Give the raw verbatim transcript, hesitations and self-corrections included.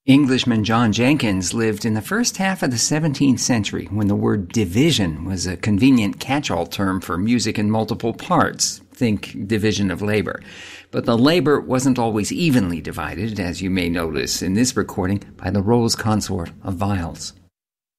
Englishman John Jenkins lived in the first half of the seventeenth century when the word division was a convenient catch-all term for music in multiple parts. Think division of labor. But the labor wasn't always evenly divided, as you may notice in this recording, by the rose consort of viols.